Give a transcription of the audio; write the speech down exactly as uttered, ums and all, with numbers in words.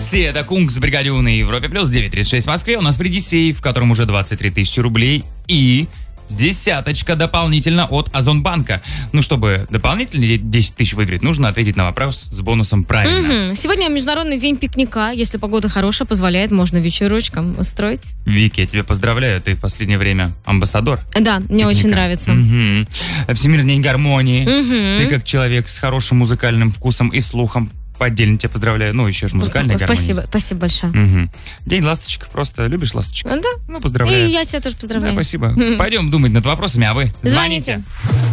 Такси, это Кунг с Бригадю на Европе Плюс, девять тридцать шесть в Москве. У нас впереди сейф, в котором уже двадцать три тысячи рублей и десяточка дополнительно от Озонбанка. Ну, чтобы дополнительно десять тысяч выиграть, нужно ответить на вопрос с бонусом правильно. Угу. Сегодня Международный день пикника. Если погода хорошая, позволяет, можно вечерочком устроить. Вики, я тебя поздравляю, ты в последнее время амбассадор. Да, мне пикника. Очень нравится. Угу. Всемирный день гармонии. Угу. Ты как человек с хорошим музыкальным вкусом и слухом. Отдельно тебя поздравляю. Ну, еще ж музыкальная гармония. Спасибо, спасибо большое. Угу. День ласточек. Просто любишь ласточек? Да. Ну, поздравляю. И я тебя тоже поздравляю. Да, спасибо. Пойдем думать над вопросами, а вы звоните. звоните.